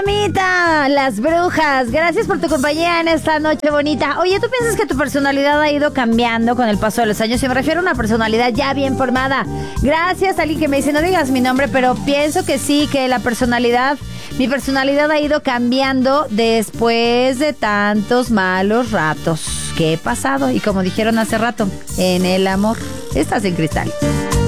Dinamita, las brujas, gracias por tu compañía en esta noche bonita. Oye, ¿tú piensas que tu personalidad ha ido cambiando con el paso de los años? Y me refiero a una personalidad ya bien formada. Gracias a alguien que me dice, no digas mi nombre, pero pienso que sí, que mi personalidad ha ido cambiando después de tantos malos ratos que he pasado. Y como dijeron hace rato, en el amor, estás en cristal.